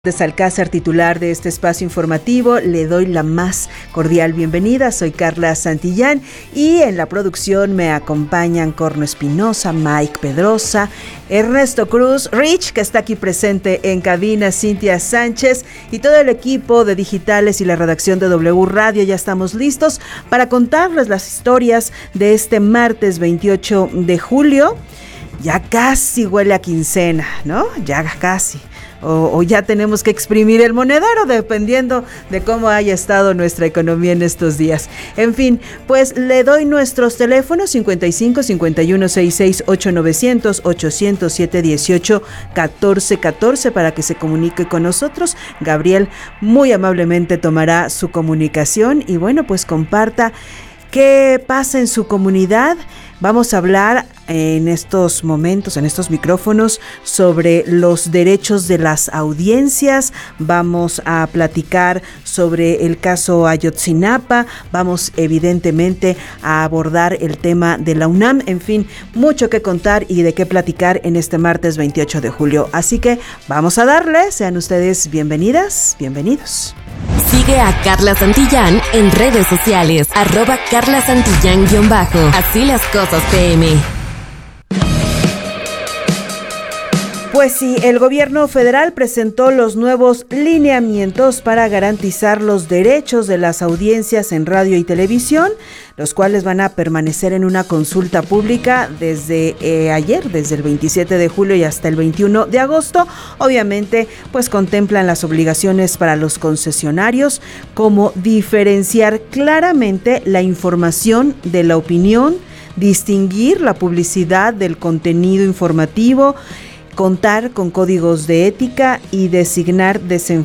De Alcázar, titular de este espacio informativo, le doy la más cordial bienvenida. Soy Carla Santillán y en la producción me acompañan Corno Espinosa, Mike Pedrosa, Ernesto Cruz, Rich, que está aquí presente en cabina, Cintia Sánchez y todo el equipo de digitales y la redacción de W Radio. Ya estamos listos para contarles las historias de este martes 28 de julio. Ya casi huele a quincena, ¿no? Ya casi. O ya tenemos que exprimir el monedero, dependiendo de cómo haya estado nuestra economía en estos días. En fin, pues le doy nuestros teléfonos 55 51 66 8900 807 18 14 14 para que se comunique con nosotros. Gabriel muy amablemente tomará su comunicación y bueno, pues comparta qué pasa en su comunidad. Vamos a hablar en estos momentos, en estos micrófonos, sobre los derechos de las audiencias. Vamos a platicar sobre el caso Ayotzinapa. Vamos evidentemente a abordar el tema de la UNAM. En fin, mucho que contar y de qué platicar en este martes 28 de julio. Así que vamos a darle. Sean ustedes bienvenidas, bienvenidos. Sigue a Carla Santillán en redes sociales, @Carla Santillán_. Así las cosas PM. Pues sí, el gobierno federal presentó los nuevos lineamientos para garantizar los derechos de las audiencias en radio y televisión, los cuales van a permanecer en una consulta pública desde ayer, desde el 27 de julio y hasta el 21 de agosto. Obviamente, pues contemplan las obligaciones para los concesionarios, como diferenciar claramente la información de la opinión, distinguir la publicidad del contenido informativo, contar con códigos de ética y designar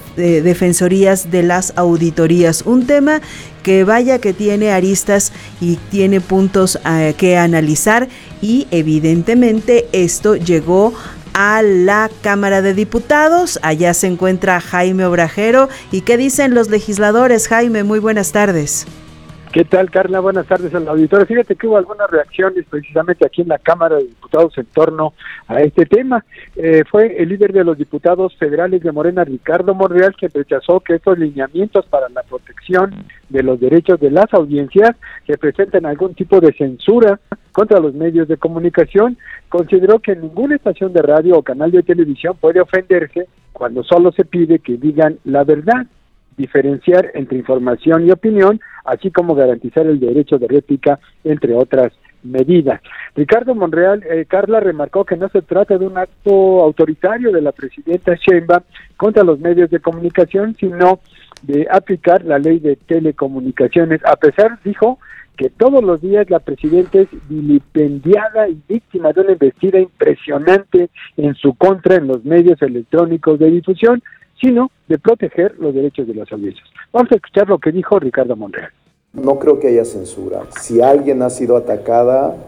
defensorías de las auditorías. Un tema que vaya que tiene aristas y tiene puntos que analizar y evidentemente esto llegó a la Cámara de Diputados. Allá se encuentra Jaime Obrajero. ¿Y qué dicen los legisladores? Jaime, muy buenas tardes. ¿Qué tal, Carla? Buenas tardes al auditorio. Fíjate que hubo algunas reacciones precisamente aquí en la Cámara de Diputados en torno a este tema. Fue el líder de los diputados federales de Morena, Ricardo Monreal, quien rechazó que estos lineamientos para la protección de los derechos de las audiencias representen algún tipo de censura contra los medios de comunicación. Consideró que ninguna estación de radio o canal de televisión puede ofenderse cuando solo se pide que digan la verdad, diferenciar entre información y opinión, así como garantizar el derecho de réplica, entre otras medidas. Ricardo Monreal, Carla, remarcó que no se trata de un acto autoritario de la presidenta Sheinbaum contra los medios de comunicación, sino de aplicar la ley de telecomunicaciones. A pesar, dijo, que todos los días la presidenta es vilipendiada y víctima de una embestida impresionante en su contra en los medios electrónicos de difusión, sino de proteger los derechos de las audiencias. Vamos a escuchar lo que dijo Ricardo Monreal. No creo que haya censura. Si alguien ha sido atacada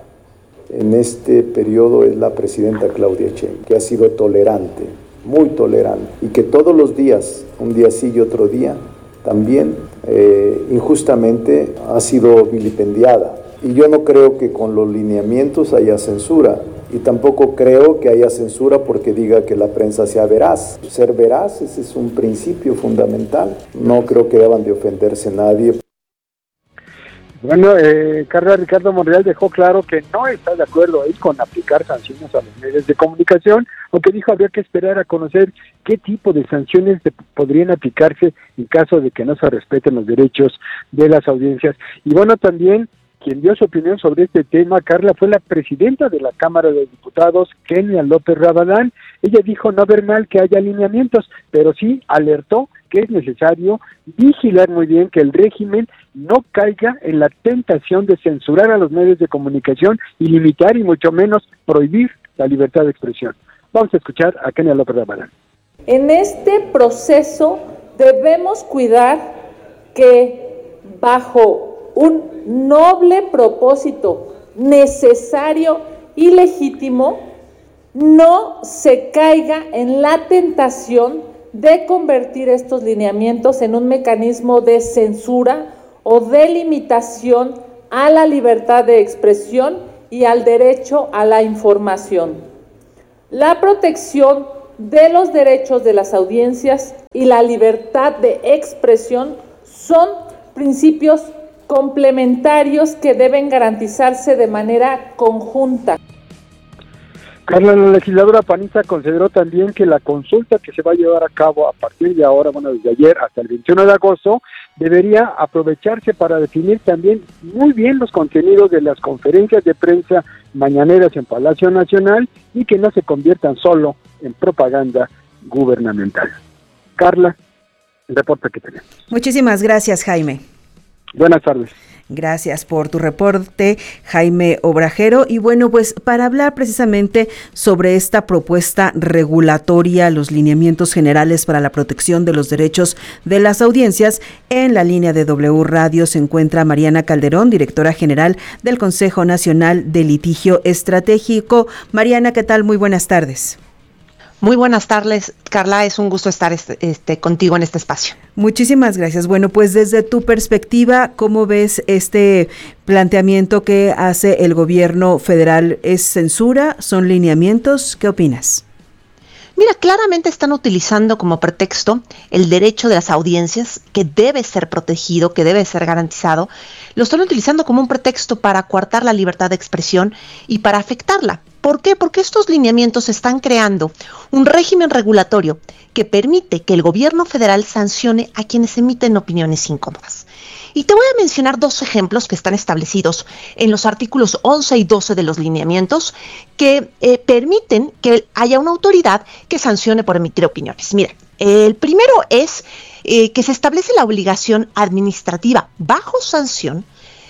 en este periodo es la presidenta Claudia Sheinbaum, que ha sido tolerante, muy tolerante, y que todos los días, un día sí y otro día, también injustamente ha sido vilipendiada. Y yo no creo que con los lineamientos haya censura. Y tampoco creo que haya censura porque diga que la prensa sea veraz. Ser veraz, ese es un principio fundamental. No creo que deban de ofenderse nadie. Bueno, Carla, Ricardo Monreal dejó claro que no está de acuerdo ahí con aplicar sanciones a los medios de comunicación, aunque dijo habría que esperar a conocer qué tipo de sanciones podrían aplicarse en caso de que no se respeten los derechos de las audiencias. Y bueno, también quien dio su opinión sobre este tema, Carla, fue la presidenta de la Cámara de Diputados, Kenia López Rabadán. Ella dijo no ver mal que haya alineamientos, pero sí alertó que es necesario vigilar muy bien que el régimen no caiga en la tentación de censurar a los medios de comunicación y limitar y mucho menos prohibir la libertad de expresión. Vamos a escuchar a Kenia López Rabadán. En este proceso debemos cuidar que bajo un noble propósito necesario y legítimo, no se caiga en la tentación de convertir estos lineamientos en un mecanismo de censura o de limitación a la libertad de expresión y al derecho a la información. La protección de los derechos de las audiencias y la libertad de expresión son principios complementarios que deben garantizarse de manera conjunta. Carla, la legisladora panista consideró también que la consulta que se va a llevar a cabo a partir de ahora, desde ayer hasta el 21 de agosto, debería aprovecharse para definir también muy bien los contenidos de las conferencias de prensa mañaneras en Palacio Nacional y que no se conviertan solo en propaganda gubernamental. Carla, el reporte que tenemos. Muchísimas gracias, Jaime. Buenas tardes. Gracias por tu reporte, Jaime Obrajero. Y bueno, pues para hablar precisamente sobre esta propuesta regulatoria, los lineamientos generales para la protección de los derechos de las audiencias, en la línea de W Radio se encuentra Mariana Calderón, directora general del Consejo Nacional de Litigio Estratégico. Mariana, ¿qué tal? Muy buenas tardes. Muy buenas tardes, Carla, es un gusto estar contigo en este espacio. Muchísimas gracias. Bueno, pues desde tu perspectiva, ¿cómo ves este planteamiento que hace el gobierno federal? ¿Es censura? ¿Son lineamientos? ¿Qué opinas? Mira, claramente están utilizando como pretexto el derecho de las audiencias, que debe ser protegido, que debe ser garantizado. Lo están utilizando como un pretexto para coartar la libertad de expresión y para afectarla. ¿Por qué? Porque estos lineamientos están creando un régimen regulatorio que permite que el gobierno federal sancione a quienes emiten opiniones incómodas. Y te voy a mencionar dos ejemplos que están establecidos en los artículos 11 y 12 de los lineamientos que permiten que haya una autoridad que sancione por emitir opiniones. Mira, el primero es que se establece la obligación administrativa bajo sanción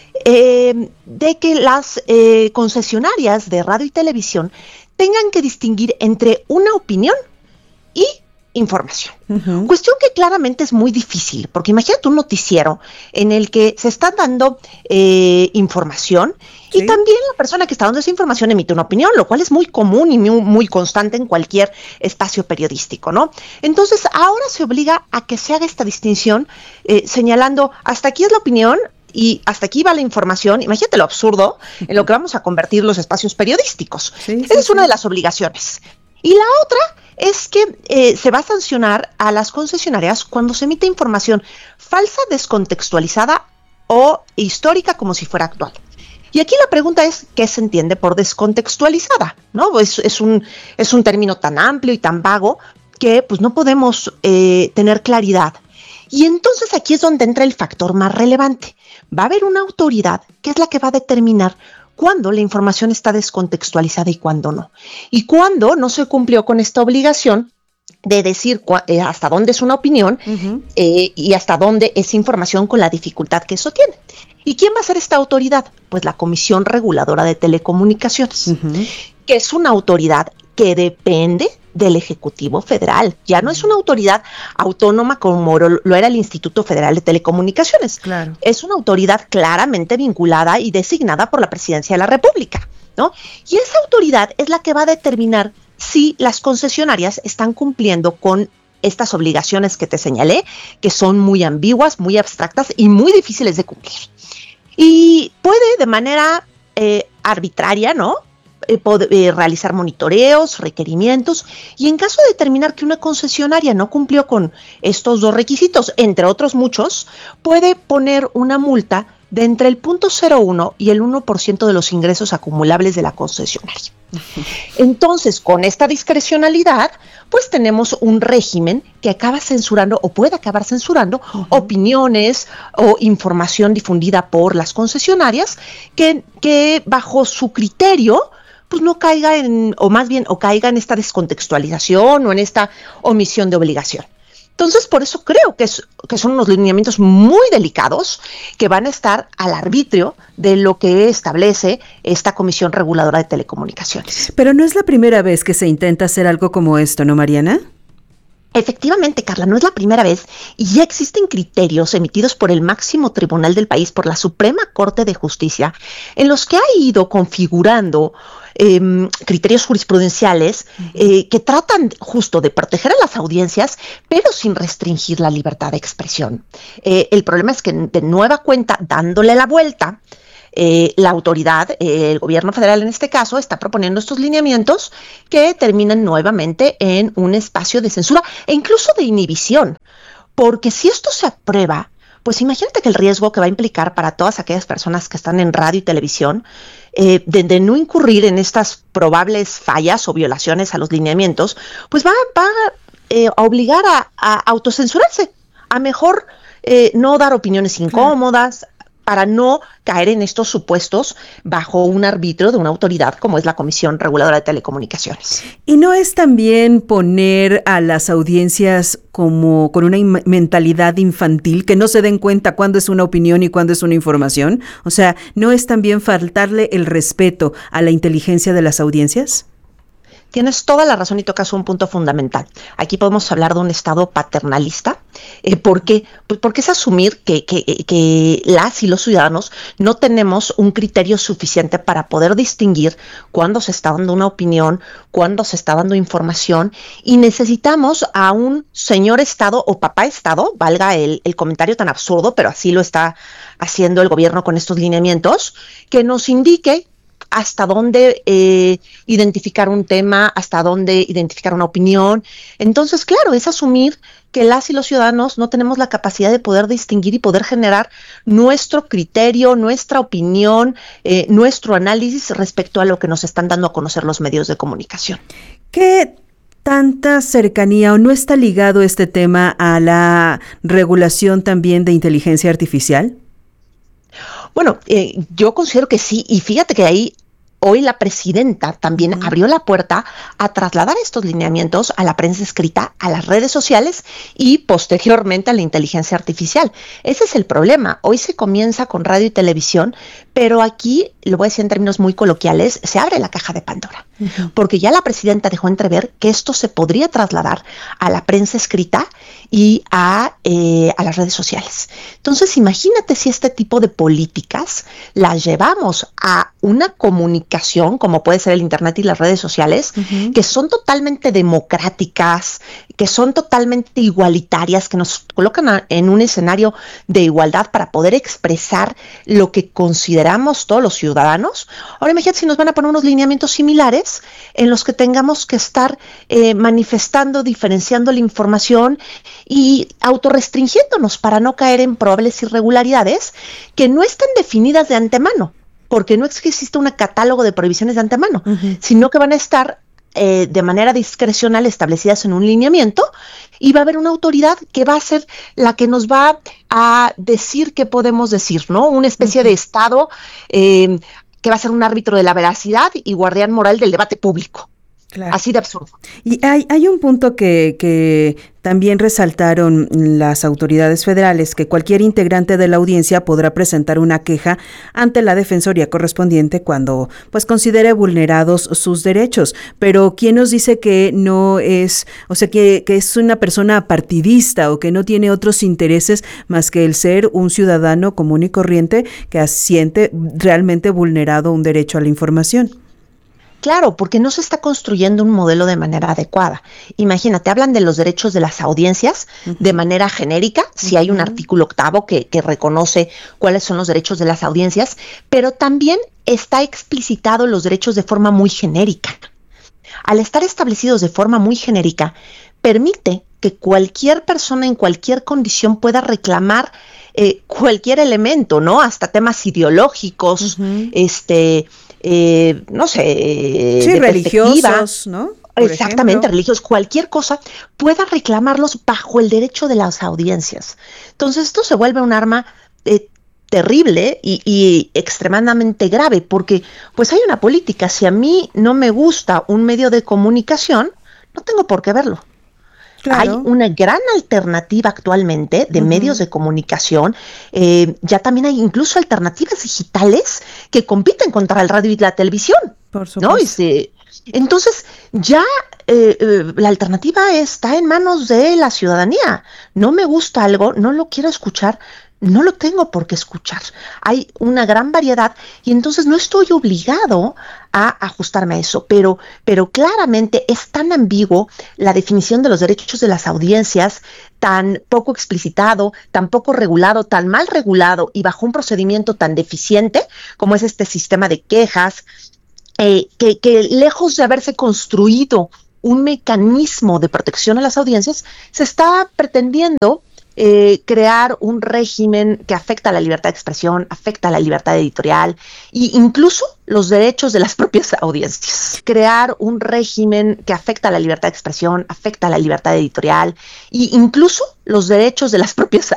de que las concesionarias de radio y televisión tengan que distinguir entre una opinión y información. Uh-huh. Cuestión que claramente es muy difícil, porque imagínate un noticiero en el que se está dando información, ¿sí? Y también la persona que está dando esa información emite una opinión, lo cual es muy común y muy constante en cualquier espacio periodístico, ¿no? Entonces ahora se obliga a que se haga esta distinción señalando hasta aquí es la opinión y hasta aquí va la información. Imagínate lo absurdo en lo que vamos a convertir los espacios periodísticos. Esa es una de las obligaciones. Y la otra es que se va a sancionar a las concesionarias cuando se emite información falsa, descontextualizada o histórica como si fuera actual. Y aquí la pregunta es, ¿qué se entiende por descontextualizada? ¿No? Es un término tan amplio y tan vago que pues no podemos tener claridad. Y entonces aquí es donde entra el factor más relevante. Va a haber una autoridad que es la que va a determinar cuándo la información está descontextualizada y cuándo no. Y cuándo no se cumplió con esta obligación de decir hasta dónde es una opinión, uh-huh, y hasta dónde es información con la dificultad que eso tiene. ¿Y quién va a ser esta autoridad? Pues la Comisión Reguladora de Telecomunicaciones, uh-huh, que es una autoridad que depende del Ejecutivo Federal. Ya no es una autoridad autónoma como lo era el Instituto Federal de Telecomunicaciones. Claro. Es una autoridad claramente vinculada y designada por la Presidencia de la República, ¿no? Y esa autoridad es la que va a determinar si las concesionarias están cumpliendo con estas obligaciones que te señalé, que son muy ambiguas, muy abstractas y muy difíciles de cumplir. Y puede de manera arbitraria, ¿no?, realizar monitoreos, requerimientos, y en caso de determinar que una concesionaria no cumplió con estos dos requisitos, entre otros muchos, puede poner una multa de entre el 0.01 y el 1% de los ingresos acumulables de la concesionaria. Entonces, con esta discrecionalidad, pues tenemos un régimen que acaba censurando o puede acabar censurando, uh-huh, opiniones o información difundida por las concesionarias que bajo su criterio pues no caiga caiga en esta descontextualización o en esta omisión de obligación. Entonces, por eso creo que son unos lineamientos muy delicados que van a estar al arbitrio de lo que establece esta Comisión Reguladora de Telecomunicaciones. Pero no es la primera vez que se intenta hacer algo como esto, ¿no, Mariana? Efectivamente, Carla, no es la primera vez y ya existen criterios emitidos por el máximo tribunal del país, por la Suprema Corte de Justicia, en los que ha ido configurando criterios jurisprudenciales que tratan justo de proteger a las audiencias, pero sin restringir la libertad de expresión. El problema es que de nueva cuenta, dándole la vuelta, la autoridad, el gobierno federal en este caso, está proponiendo estos lineamientos que terminan nuevamente en un espacio de censura e incluso de inhibición. Porque si esto se aprueba, pues imagínate que el riesgo que va a implicar para todas aquellas personas que están en radio y televisión de no incurrir en estas probables fallas o violaciones a los lineamientos, pues va a obligar a autocensurarse, a mejor no dar opiniones incómodas, para no caer en estos supuestos bajo un arbitrio de una autoridad como es la Comisión Reguladora de Telecomunicaciones. ¿Y no es también poner a las audiencias como con una mentalidad infantil, que no se den cuenta cuándo es una opinión y cuándo es una información? O sea, ¿no es también faltarle el respeto a la inteligencia de las audiencias? Tienes toda la razón y tocas un punto fundamental. Aquí podemos hablar de un Estado paternalista. ¿Por qué? Pues porque es asumir que las y los ciudadanos no tenemos un criterio suficiente para poder distinguir cuándo se está dando una opinión, cuándo se está dando información, y necesitamos a un señor Estado o papá Estado, valga el comentario tan absurdo, pero así lo está haciendo el gobierno con estos lineamientos, que nos indique hasta dónde identificar un tema, hasta dónde identificar una opinión. Entonces, claro, es asumir que las y los ciudadanos no tenemos la capacidad de poder distinguir y poder generar nuestro criterio, nuestra opinión, nuestro análisis respecto a lo que nos están dando a conocer los medios de comunicación. ¿Qué tanta cercanía o no está ligado este tema a la regulación también de inteligencia artificial? Bueno, yo considero que sí, y fíjate que ahí hoy la presidenta también abrió la puerta a trasladar estos lineamientos a la prensa escrita, a las redes sociales y posteriormente a la inteligencia artificial. Ese es el problema. Hoy se comienza con radio y televisión, pero aquí, lo voy a decir en términos muy coloquiales, se abre la caja de Pandora, porque ya la presidenta dejó entrever que esto se podría trasladar a la prensa escrita y a las redes sociales. Entonces, imagínate si este tipo de políticas las llevamos a una comunicación, como puede ser el Internet y las redes sociales, que son totalmente democráticas, que son totalmente igualitarias, que nos colocan en un escenario de igualdad para poder expresar lo que consideramos todos los ciudadanos. Ahora imagínate si nos van a poner unos lineamientos similares en los que tengamos que estar manifestando, diferenciando la información y autorrestringiéndonos para no caer en probables irregularidades que no están definidas de antemano, porque no existe un catálogo de prohibiciones de antemano, sino que van a estar de manera discrecional establecidas en un lineamiento, y va a haber una autoridad que va a ser la que nos va a decir qué podemos decir, ¿no? Una especie de Estado que va a ser un árbitro de la veracidad y guardián moral del debate público. Claro. Así de absurdo. Y hay un punto que también resaltaron las autoridades federales, que cualquier integrante de la audiencia podrá presentar una queja ante la defensoría correspondiente cuando pues considere vulnerados sus derechos. Pero ¿quién nos dice que no es, o sea, que es una persona partidista o que no tiene otros intereses más que el ser un ciudadano común y corriente que siente realmente vulnerado un derecho a la información? Claro, porque no se está construyendo un modelo de manera adecuada. Imagínate, hablan de los derechos de las audiencias de manera genérica, si hay un artículo 8 que reconoce cuáles son los derechos de las audiencias, pero también está explicitado los derechos de forma muy genérica. Al estar establecidos de forma muy genérica, permite que cualquier persona en cualquier condición pueda reclamar cualquier elemento, ¿no? Hasta temas ideológicos, no sé, sí, religiosos, ¿no? Exactamente, religiosos, cualquier cosa, pueda reclamarlos bajo el derecho de las audiencias. Entonces esto se vuelve un arma terrible y extremadamente grave, porque pues hay una política. Si a mí no me gusta un medio de comunicación, no tengo por qué verlo. Claro. Hay una gran alternativa actualmente de medios de comunicación. Ya también hay incluso alternativas digitales que compiten contra el radio y la televisión. Por supuesto. ¿No? Entonces, ya la alternativa está en manos de la ciudadanía. No me gusta algo, no lo quiero escuchar, no lo tengo por qué escuchar. Hay una gran variedad y entonces no estoy obligado a ajustarme a eso, pero claramente es tan ambiguo la definición de los derechos de las audiencias, tan poco explicitado, tan poco regulado, tan mal regulado y bajo un procedimiento tan deficiente como es este sistema de quejas, que lejos de haberse construido un mecanismo de protección a las audiencias, se está pretendiendo crear un régimen que afecta a la libertad de expresión, afecta a la libertad editorial e incluso los derechos de las propias audiencias. Crear un régimen que afecta a la libertad de expresión, afecta a la libertad editorial e incluso los derechos de las propias